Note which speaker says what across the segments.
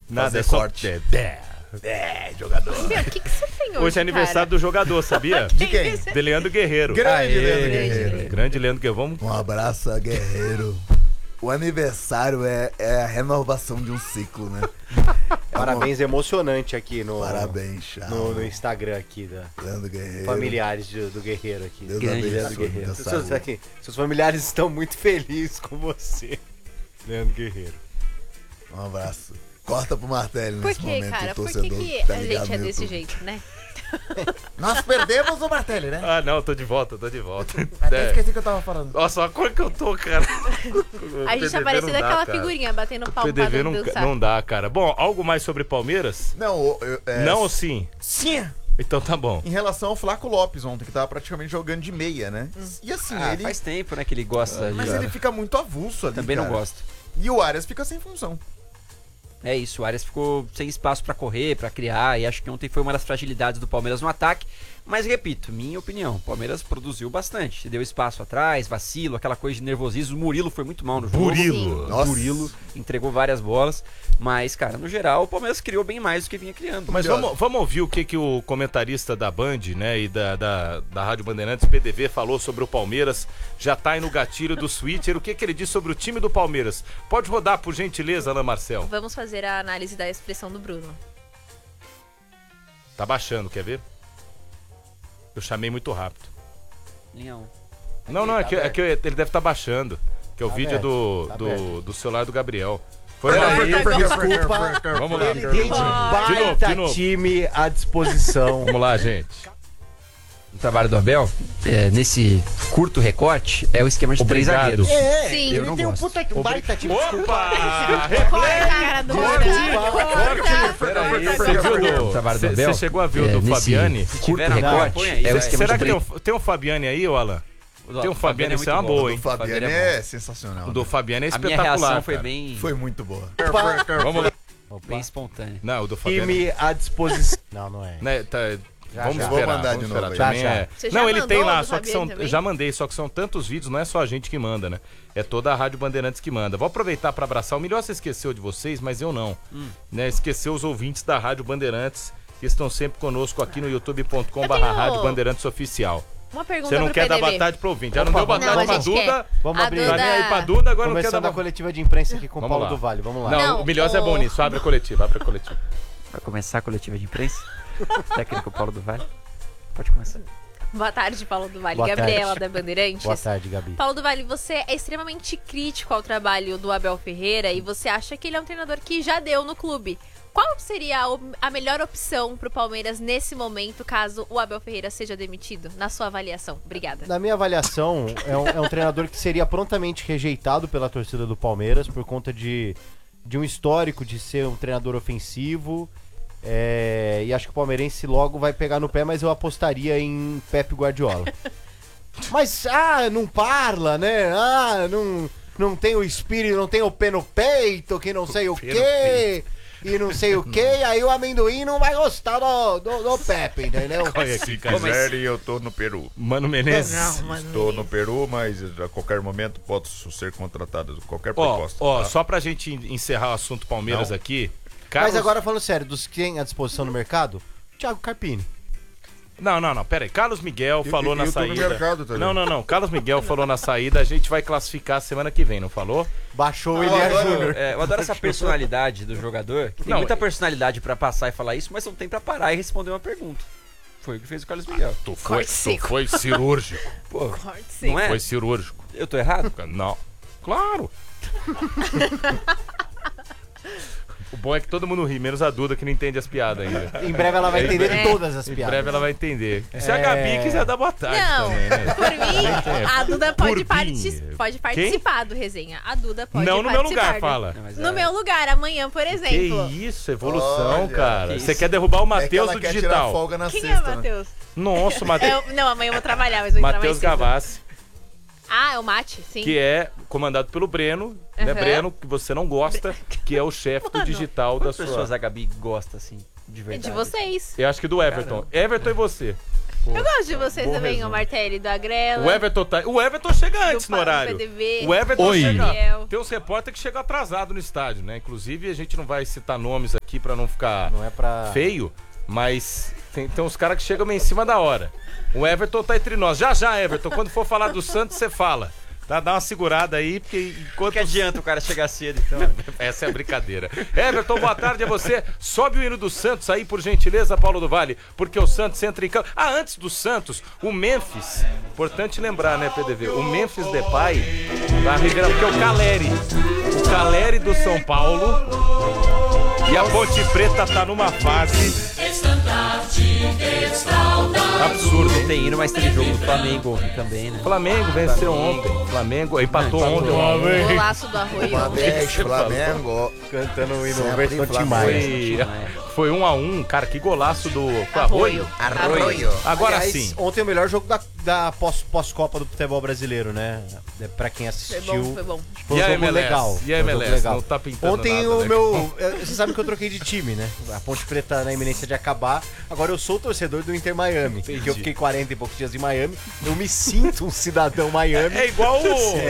Speaker 1: Nada, é só...
Speaker 2: corte.
Speaker 1: Jogador.
Speaker 3: Meu, o que você tem hoje,
Speaker 1: Hoje é aniversário do jogador, sabia?
Speaker 2: De quem?
Speaker 1: De Leandro Guerreiro.
Speaker 2: Grande
Speaker 4: Aê.
Speaker 2: Leandro Guerreiro.
Speaker 1: Grande Leandro Guerreiro. Vamos...
Speaker 4: Um abraço a Guerreiro. O aniversário é a renovação de um ciclo, né?
Speaker 5: Parabéns emocionante aqui no,
Speaker 4: Parabéns, Charles.
Speaker 5: no Instagram aqui da
Speaker 4: Leandro Guerreiro.
Speaker 5: familiares do Guerreiro aqui.
Speaker 4: Deus
Speaker 6: Grande
Speaker 4: abençoe,
Speaker 6: Leandro Guerreiro.
Speaker 4: muita
Speaker 5: Seus,
Speaker 4: saúde.
Speaker 5: aqui, seus familiares estão muito felizes com você, Leandro Guerreiro.
Speaker 4: Um abraço. Corta pro Martelli
Speaker 3: Por
Speaker 4: nesse
Speaker 3: que,
Speaker 4: momento,
Speaker 3: cara?
Speaker 4: o
Speaker 3: Por que,
Speaker 4: torcedor
Speaker 3: que
Speaker 4: tá
Speaker 3: a
Speaker 4: ligado
Speaker 3: gente é
Speaker 4: no
Speaker 3: desse
Speaker 4: YouTube.
Speaker 3: jeito, né?
Speaker 4: Nós perdemos o Martelli, né?
Speaker 1: Ah, não, tô de volta.
Speaker 4: Até esqueci o que eu tava falando.
Speaker 1: Nossa, olha a cor que eu tô, cara.
Speaker 3: A gente tá parecendo aquela figurinha, batendo palma
Speaker 1: PDV
Speaker 3: pra dançar.
Speaker 1: não dá, cara. Bom, algo mais sobre Palmeiras?
Speaker 2: Não,
Speaker 1: Não ou sim?
Speaker 2: sim.
Speaker 1: Então tá bom.
Speaker 2: Em relação ao Flaco Lopes ontem, que tava praticamente jogando de meia, né? E assim, ele...
Speaker 6: Faz tempo, né, que ele gosta
Speaker 2: Mas
Speaker 6: de...
Speaker 2: ele fica muito avulso ali,
Speaker 6: Também não
Speaker 2: cara.
Speaker 6: gosto.
Speaker 2: E o Arias fica sem função.
Speaker 6: É isso, o Arias ficou sem espaço pra correr, pra criar, e acho que ontem foi uma das fragilidades do Palmeiras no ataque. Mas repito, minha opinião, o Palmeiras produziu bastante, deu espaço atrás, vacilo, aquela coisa de nervosismo. O Murilo foi muito mal no jogo.
Speaker 1: Murilo.
Speaker 4: Nossa.
Speaker 6: Murilo entregou várias bolas, mas cara, no geral o Palmeiras criou bem mais do que vinha criando.
Speaker 1: Mas vamos ouvir o que o comentarista da Band, né, e da Rádio Bandeirantes, PDV, falou sobre o Palmeiras. Já tá aí no gatilho do Switcher. O que ele disse sobre o time do Palmeiras? Pode rodar, por gentileza, Ana Marcel.
Speaker 3: Vamos fazer a análise da expressão do Bruno.
Speaker 1: Tá baixando, quer ver? Eu chamei muito rápido.
Speaker 6: Linha 1.
Speaker 1: Não, é que ele deve estar baixando. Que é o vídeo do celular do Gabriel. Foi mal.
Speaker 5: Desculpa,
Speaker 1: Vamos lá.
Speaker 5: ele tem de baita
Speaker 1: De novo.
Speaker 5: time à disposição.
Speaker 1: Vamos lá, gente.
Speaker 6: O trabalho do Abel, nesse curto recorte, é o esquema de três
Speaker 1: Obrigado.
Speaker 6: zagueiros.
Speaker 3: Sim.
Speaker 6: Eu não gosto.
Speaker 5: baita time.
Speaker 1: Opa!
Speaker 3: Corta a cara do Bruno.
Speaker 1: Você viu
Speaker 6: O trabalho do Abel,
Speaker 1: Você chegou a ver o do
Speaker 6: nesse
Speaker 1: Fabiani?
Speaker 6: curto
Speaker 5: Não,
Speaker 6: recorte,
Speaker 5: põe aí,
Speaker 6: é o
Speaker 5: vai.
Speaker 6: esquema
Speaker 1: Será
Speaker 6: de
Speaker 1: que
Speaker 6: três...
Speaker 1: tem um Fabiani aí, ô Alan? Tem um Fabiani, isso é uma boa,
Speaker 4: O
Speaker 1: hein?
Speaker 4: Fabiano é sensacional.
Speaker 1: O do Fabiani é
Speaker 6: A minha
Speaker 1: espetacular,
Speaker 6: reação foi
Speaker 1: cara.
Speaker 6: bem,
Speaker 4: Foi muito boa.
Speaker 1: Vamos lá.
Speaker 6: bem espontânea.
Speaker 1: Não, o do Fabiani...
Speaker 5: Time à disposição. Não é.
Speaker 1: Né, tá, vamos
Speaker 5: já.
Speaker 1: esperar.
Speaker 4: Vou mandar
Speaker 1: vamos
Speaker 4: de novo
Speaker 1: esperar.
Speaker 4: aí.
Speaker 1: Também
Speaker 5: Já.
Speaker 1: é-
Speaker 3: Você já
Speaker 1: Não, ele tem
Speaker 3: mandou
Speaker 1: lá,
Speaker 3: do
Speaker 1: só que
Speaker 3: Fabiani
Speaker 1: são...
Speaker 3: também?
Speaker 1: Já mandei, só que são tantos vídeos, não é só a gente que manda, né? É toda a Rádio Bandeirantes que manda. Vou aproveitar para abraçar. O melhor você esqueceu de vocês, mas eu não. Né? Esqueceu os ouvintes da Rádio Bandeirantes, que estão sempre conosco aqui no youtube.com/Rádio Bandeirantes Oficial.
Speaker 3: Uma pergunta
Speaker 1: Você não
Speaker 3: pro
Speaker 1: quer dar
Speaker 3: PDV.
Speaker 1: boa tarde pro ouvinte. Já não deu boa
Speaker 3: Não,
Speaker 1: tarde
Speaker 3: a
Speaker 1: pra
Speaker 3: gente
Speaker 1: Duda.
Speaker 3: quer.
Speaker 5: Vamos
Speaker 3: A
Speaker 5: abrir.
Speaker 3: Duda-
Speaker 1: Tá nem aí pra Duda, agora não quer dar
Speaker 5: Começando a
Speaker 1: boa...
Speaker 5: coletiva de imprensa aqui com o
Speaker 1: Vamos
Speaker 5: Paulo
Speaker 1: lá.
Speaker 5: do Vale. Vamos lá.
Speaker 1: Não,
Speaker 3: Não,
Speaker 1: o Milhosa é bom nisso. Abre a coletiva, abre a coletiva.
Speaker 6: Vai começar a coletiva de imprensa? Técnico Paulo do Vale? Pode começar.
Speaker 3: Boa tarde, Paulo do Vale.
Speaker 5: Boa
Speaker 3: Gabriela,
Speaker 5: tarde.
Speaker 3: da Bandeirantes.
Speaker 5: Boa tarde, Gabi.
Speaker 3: Paulo do Vale, você é extremamente crítico ao trabalho do Abel Ferreira e você acha que ele é um treinador que já deu no clube. Qual seria a melhor opção pro Palmeiras nesse momento, caso o Abel Ferreira seja demitido, na sua avaliação? Obrigada.
Speaker 5: Na minha avaliação, é um treinador que seria prontamente rejeitado pela torcida do Palmeiras por conta de um histórico de ser um treinador ofensivo. E acho que o palmeirense logo vai pegar no pé, mas eu apostaria em Pepe Guardiola. Mas, não parla, né? Não tem o espírito, não tem o pé no peito, que não sei o quê. E não sei o que, aí o amendoim não vai gostar do Pepe, entendeu?
Speaker 1: Olha aqui,
Speaker 2: Se
Speaker 1: cara.
Speaker 2: quiserem, eu tô no Peru.
Speaker 1: Mano Menezes.
Speaker 2: Estou no Peru, mas a qualquer momento posso ser contratado. Qualquer
Speaker 1: Ó,
Speaker 2: proposta. tá?
Speaker 1: só pra gente encerrar o assunto Palmeiras
Speaker 2: Não.
Speaker 1: aqui.
Speaker 5: Mas
Speaker 1: Carlos...
Speaker 5: agora falando sério, dos que tem à disposição no mercado, Thiago Carpini.
Speaker 1: Não, pera aí. Carlos Miguel falou na
Speaker 2: eu tô no
Speaker 1: saída.
Speaker 2: mercado também.
Speaker 1: Não. Carlos Miguel falou na saída, a gente vai classificar semana que vem, não falou?
Speaker 5: Baixou o Elias Júnior.
Speaker 6: Eu adoro essa personalidade do jogador, que tem
Speaker 1: Não,
Speaker 6: muita personalidade pra passar e falar isso, mas não tem pra parar e responder uma pergunta. Foi o que fez o Carlos Miguel.
Speaker 1: Tu
Speaker 3: Corte seco.
Speaker 1: foi cirúrgico.
Speaker 6: Pô,
Speaker 3: Corte seco.
Speaker 6: não é?
Speaker 1: Foi cirúrgico.
Speaker 6: Eu tô errado?
Speaker 1: Não. Claro. O bom é que todo mundo ri, menos a Duda que não entende as piadas ainda.
Speaker 5: Em breve ela vai entender
Speaker 3: É.
Speaker 5: todas as
Speaker 1: Em
Speaker 5: piadas.
Speaker 1: breve ela vai entender. Se a Gabi quiser dar boa tarde
Speaker 3: Não,
Speaker 1: também, né?
Speaker 3: por mim, a Duda pode,
Speaker 1: Por mim.
Speaker 3: pode participar do resenha. A Duda pode
Speaker 1: Não no meu lugar,
Speaker 3: participar.
Speaker 1: fala.
Speaker 6: Não, mas
Speaker 3: No meu lugar, amanhã, por
Speaker 1: Que
Speaker 3: exemplo.
Speaker 1: isso, evolução,
Speaker 4: Olha,
Speaker 1: cara.
Speaker 6: que
Speaker 1: Você
Speaker 6: isso.
Speaker 1: quer derrubar o
Speaker 4: É que
Speaker 1: Matheus
Speaker 4: ela
Speaker 1: do
Speaker 4: quer tirar
Speaker 1: digital.
Speaker 4: folga na
Speaker 3: Quem
Speaker 4: sexta,
Speaker 3: é o Matheus?
Speaker 1: Nossa, Matheus.
Speaker 3: Não, amanhã eu vou trabalhar, mas vou entrar
Speaker 1: Matheus
Speaker 3: mais cedo.
Speaker 1: Gavassi,
Speaker 3: Ah, é o Mate, sim.
Speaker 1: que é comandado pelo Breno, né,
Speaker 3: Aham.
Speaker 1: Breno, que você não gosta, que é o chefe do digital da
Speaker 6: Quantas pessoas
Speaker 1: sua...
Speaker 6: a Gabi gosta, assim, de
Speaker 3: É
Speaker 6: verdade?
Speaker 3: de vocês.
Speaker 1: Eu acho que do Everton. Everton e você.
Speaker 3: Eu gosto de vocês também, o Martelli, do Agrela.
Speaker 1: O Everton chega antes
Speaker 3: do
Speaker 1: no horário.
Speaker 3: PDV.
Speaker 1: O Everton
Speaker 7: Oi.
Speaker 1: chega.
Speaker 3: Gabriel.
Speaker 1: Tem uns repórteres que chegam atrasado no estádio, né? Inclusive, a gente não vai citar nomes aqui pra não ficar
Speaker 5: Não é pra...
Speaker 1: feio, mas tem uns caras que chegam meio em cima da hora. O Everton tá entre nós. Já, Everton, quando for falar do Santos, você fala. Tá, dá uma segurada aí, porque enquanto...
Speaker 6: Que adianta o cara chegar cedo, então?
Speaker 1: Essa é a brincadeira. Everton, boa tarde a você. Sobe o hino do Santos aí, por gentileza, Paulo do Vale, porque o Santos entra em campo. Ah, antes do Santos, o Memphis. Importante lembrar, né, PDV? O Memphis Depay tá revirando, porque o Caleri do São Paulo e a Ponte Preta tá numa fase absurda.
Speaker 6: Não tem hino, mas teve jogo do Flamengo ontem também, né?
Speaker 1: Flamengo venceu ontem. Flamengo empatou ontem.
Speaker 3: Golaço do Arroio.
Speaker 4: Flamengo.
Speaker 5: Cantando o hino
Speaker 4: Sempre
Speaker 5: versão Tim
Speaker 4: Flamengo.
Speaker 5: Maia.
Speaker 1: Foi 1-1, cara, que golaço do Arroio. Agora
Speaker 5: Aliás,
Speaker 1: sim.
Speaker 5: Ontem é o melhor jogo da pós-Copa do futebol brasileiro, né? Pra quem
Speaker 3: Foi
Speaker 5: assistiu.
Speaker 3: bom.
Speaker 5: Foi um
Speaker 1: E a
Speaker 5: jogo
Speaker 1: MLS?
Speaker 5: legal.
Speaker 1: E a
Speaker 5: Foi um jogo
Speaker 1: MLS?
Speaker 5: legal.
Speaker 1: Não tá pintando
Speaker 5: Ontem
Speaker 1: nada,
Speaker 5: o
Speaker 1: né?
Speaker 5: meu... Você sabe que eu troquei de time, né? A Ponte Preta na iminência de acabar. Agora eu sou torcedor do Inter Miami. Porque eu fiquei 40 e poucos dias em Miami. Eu me sinto um cidadão Miami.
Speaker 1: É igual o...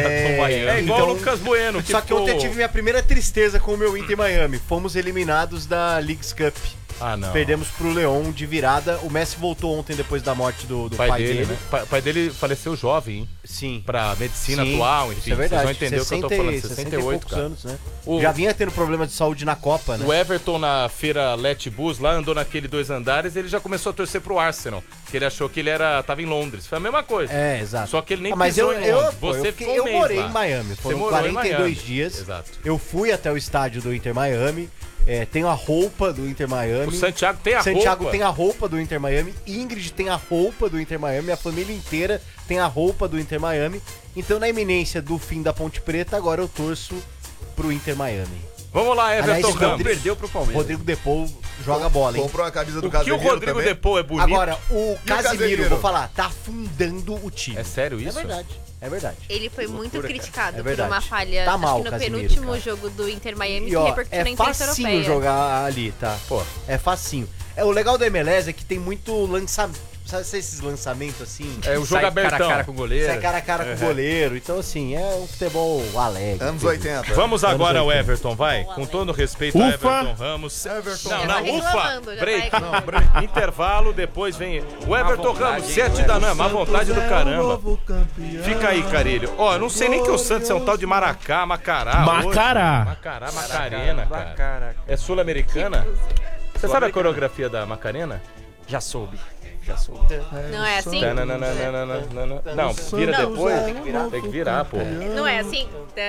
Speaker 5: É,
Speaker 1: igual
Speaker 5: então-
Speaker 1: o Lucas Bueno.
Speaker 5: Só que
Speaker 1: ficou-
Speaker 5: ontem eu tive minha primeira tristeza com o meu Inter Miami. Fomos eliminados da Leagues Cup.
Speaker 1: Ah, não.
Speaker 5: Perdemos pro Leão de virada. O Messi voltou ontem depois da morte do pai dele.
Speaker 1: né? Pai dele faleceu jovem, hein?
Speaker 5: Sim.
Speaker 1: Pra medicina
Speaker 5: Sim,
Speaker 1: atual, enfim.
Speaker 5: isso é verdade.
Speaker 1: Vocês vão entender o que eu tô falando.
Speaker 5: 60 e
Speaker 1: 68,
Speaker 5: poucos
Speaker 1: cara.
Speaker 5: anos, né?
Speaker 1: O-
Speaker 5: Já vinha tendo problema de saúde na Copa, né?
Speaker 1: O Everton na feira Let Bus, lá andou naquele 2 andares, ele já começou a torcer pro Arsenal. Que ele achou que ele tava em Londres. Foi a mesma coisa.
Speaker 5: É, exato.
Speaker 1: Só que ele nem
Speaker 5: mas
Speaker 1: pisou
Speaker 5: eu,
Speaker 1: em Londres.
Speaker 5: pô,
Speaker 1: Você
Speaker 5: eu,
Speaker 1: ficou um
Speaker 5: eu
Speaker 1: mês
Speaker 5: morei
Speaker 1: lá.
Speaker 5: em Miami. Foram
Speaker 1: morou em
Speaker 5: 42
Speaker 1: Miami.
Speaker 5: dias.
Speaker 1: Exato.
Speaker 5: Eu fui até o estádio do Inter Miami. Tenho a roupa do Inter Miami.
Speaker 1: O Santiago tem a
Speaker 5: Santiago
Speaker 1: roupa.
Speaker 5: tem a roupa do Inter Miami. Ingrid tem a roupa do Inter Miami. A família inteira tem a roupa do Inter Miami. Então, na iminência do fim da Ponte Preta, agora eu torço pro Inter Miami.
Speaker 1: Vamos lá, Everton
Speaker 5: Aliás,
Speaker 1: Ramos.
Speaker 6: Perdeu pro Palmeiras.
Speaker 5: Rodrigo Depou joga bola, hein?
Speaker 2: Comprou a camisa do
Speaker 1: O que o
Speaker 2: Casemiro
Speaker 1: Rodrigo
Speaker 2: também.
Speaker 1: Depou é bonito.
Speaker 5: Agora, o Casemiro,
Speaker 2: Casemiro?
Speaker 5: vou falar, tá afundando o time.
Speaker 1: É sério isso?
Speaker 5: É verdade, é verdade.
Speaker 3: Ele foi muito criticado
Speaker 5: É
Speaker 3: por
Speaker 5: verdade.
Speaker 3: uma falha,
Speaker 5: Tá
Speaker 3: acho
Speaker 5: mal,
Speaker 3: que no
Speaker 5: Casemiro,
Speaker 3: penúltimo
Speaker 5: cara.
Speaker 3: jogo do Inter Miami,
Speaker 5: E
Speaker 3: que
Speaker 5: ó,
Speaker 3: repercutiu na
Speaker 5: é
Speaker 3: imprensa
Speaker 5: facinho
Speaker 3: europeia.
Speaker 5: jogar ali, tá?
Speaker 1: Pô.
Speaker 5: É facinho. O legal do MLS é que tem muito lançamento. Sabe esses lançamentos assim?
Speaker 1: É o jogo
Speaker 6: Sai
Speaker 1: abertão.
Speaker 6: cara a cara com o goleiro.
Speaker 5: Sai cara a cara com o goleiro. Então, assim, é um futebol alegre.
Speaker 4: Anos 80.
Speaker 1: Vamos agora ao
Speaker 5: 80.
Speaker 1: Everton, vai. Com todo respeito ao
Speaker 7: Ufa.
Speaker 1: Everton Ramos.
Speaker 2: Everton.
Speaker 1: Não,
Speaker 3: Já
Speaker 1: não,
Speaker 3: tá
Speaker 1: ufa.
Speaker 3: reclamando, já
Speaker 1: Break.
Speaker 3: tá
Speaker 1: Não, intervalo, depois vem o Everton
Speaker 6: vontade,
Speaker 1: Ramos,
Speaker 6: hein,
Speaker 1: 7
Speaker 6: o
Speaker 1: da manhã, má vontade do caramba. Fica aí, Carilho. Ó, eu não sei nem que o Santos é um tal de Maracá, Macará.
Speaker 7: Macará.
Speaker 1: Macará, Macarena, cara.
Speaker 6: Caraca.
Speaker 1: É sul-americana? Você sabe a coreografia da Macarena?
Speaker 6: Já soube.
Speaker 3: Não é assim?
Speaker 1: Não, vira
Speaker 3: Não.
Speaker 1: depois. Tem que virar, pô.
Speaker 3: Não é assim?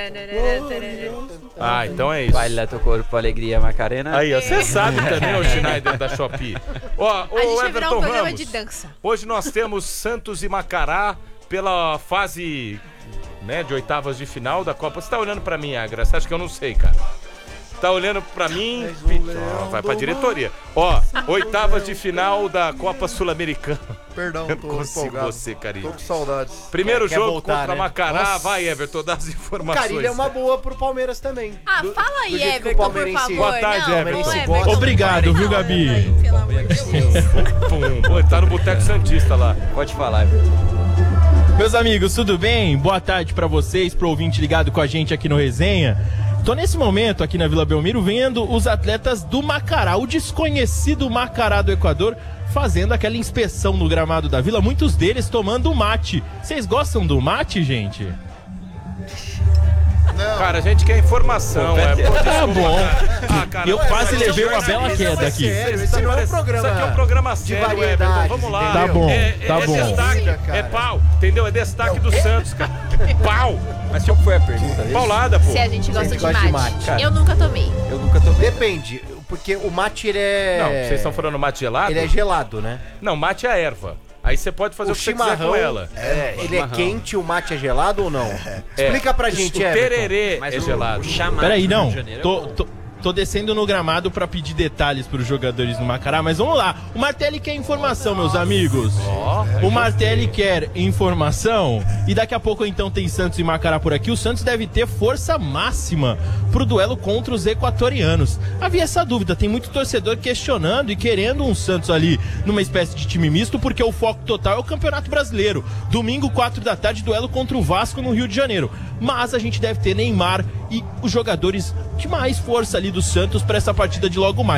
Speaker 1: Ah, então é isso.
Speaker 6: Baila teu corpo, alegria, Macarena.
Speaker 1: Aí, ó, você sabe também, o Schneider da Shopee. Ó,
Speaker 3: A gente
Speaker 1: o
Speaker 3: vai virar um
Speaker 1: Everton
Speaker 3: programa
Speaker 1: Ramos.
Speaker 3: de dança.
Speaker 1: Hoje nós temos Santos e Macará pela fase, né, de oitavas de final da Copa. Você tá olhando pra mim, Agra? Você acha que eu não sei, cara? Tá olhando pra mim? Ó, vai pra diretoria. Ó, oitavas de final da Copa Sul-Americana.
Speaker 2: Perdão,
Speaker 1: Eu
Speaker 2: tô
Speaker 1: não consigo
Speaker 2: empolgado.
Speaker 1: você,
Speaker 2: Tô
Speaker 1: Carilho.
Speaker 2: com saudades.
Speaker 1: Primeiro
Speaker 5: Quer
Speaker 1: jogo
Speaker 5: voltar,
Speaker 1: contra
Speaker 5: né?
Speaker 1: Macará.
Speaker 5: Nossa.
Speaker 1: Vai, Everton, dá as
Speaker 5: O
Speaker 1: informações.
Speaker 5: Carilho é uma boa pro Palmeiras também.
Speaker 3: Ah,
Speaker 5: Do-
Speaker 3: fala
Speaker 5: do
Speaker 3: aí,
Speaker 5: jeito que o
Speaker 3: Everton, por
Speaker 5: palmeirense-
Speaker 3: favor.
Speaker 1: Boa tarde,
Speaker 3: não,
Speaker 1: Everton.
Speaker 3: não,
Speaker 5: Gosta.
Speaker 7: Obrigado, viu, Gabi?
Speaker 3: Ai, pelo amor de Deus.
Speaker 1: Pum, pô, tá no Boteco Santista lá.
Speaker 6: Pode falar, Everton.
Speaker 7: Meus amigos, tudo bem? Boa tarde pra vocês, pro ouvinte ligado com a gente aqui no Resenha. Tô nesse momento aqui na Vila Belmiro vendo os atletas do Macará, o desconhecido Macará do Equador, fazendo aquela inspeção no gramado da Vila, muitos deles tomando mate. Vocês gostam do mate, gente?
Speaker 1: Cara, a gente quer informação. Pô,
Speaker 7: Tá
Speaker 1: desculpa,
Speaker 7: bom.
Speaker 1: cara. Ah, cara,
Speaker 7: Eu quase
Speaker 1: mas
Speaker 7: levei
Speaker 1: isso
Speaker 7: uma
Speaker 1: é
Speaker 7: bela
Speaker 1: sério,
Speaker 7: queda
Speaker 1: isso
Speaker 7: aqui.
Speaker 1: é sério,
Speaker 5: Esse não é um
Speaker 1: isso
Speaker 5: programa
Speaker 1: aqui é um programa
Speaker 5: de
Speaker 1: sério,
Speaker 5: variedades,
Speaker 1: Everton. Vamos lá.
Speaker 7: Tá bom, tá bom.
Speaker 1: Destaque,
Speaker 5: Cara.
Speaker 1: é pau, entendeu? É destaque do Santos, cara. Pau.
Speaker 6: Mas qual foi a pergunta dele?
Speaker 1: Paulada, pô.
Speaker 3: Se a gente gosta,
Speaker 5: gosta de
Speaker 3: de
Speaker 5: mate.
Speaker 3: mate.
Speaker 6: Cara.
Speaker 3: Eu nunca tomei.
Speaker 6: Eu nunca tomei.
Speaker 5: Depende, porque o mate ele é...
Speaker 1: Não, vocês estão falando mate gelado?
Speaker 5: Ele é gelado, né?
Speaker 1: Não, mate é a erva. Aí você pode fazer o, que você quiser
Speaker 5: chimarrão,
Speaker 1: com ela.
Speaker 5: ele é quente, o mate é gelado ou não? Explica pra gente,
Speaker 1: O
Speaker 5: Everton.
Speaker 1: tererê
Speaker 6: Mas
Speaker 1: é
Speaker 6: o
Speaker 1: gelado.
Speaker 6: chamado
Speaker 7: Peraí,
Speaker 6: do Rio
Speaker 7: não.
Speaker 6: de Janeiro é
Speaker 7: Tô,
Speaker 6: bom.
Speaker 7: tô- Tô descendo no gramado pra pedir detalhes pros jogadores do Macará, mas vamos lá. O Martelli quer informação, meus amigos. O Martelli quer informação. E daqui a pouco, então, tem Santos e Macará por aqui. O Santos deve ter força máxima pro duelo contra os equatorianos. Havia essa dúvida, tem muito torcedor questionando e querendo um Santos ali numa espécie de time misto, porque o foco total é o Campeonato Brasileiro. Domingo, 4 da tarde, duelo contra o Vasco no Rio de Janeiro. Mas a gente deve ter Neymar e os jogadores de mais força ali do Santos para essa partida de logo mais.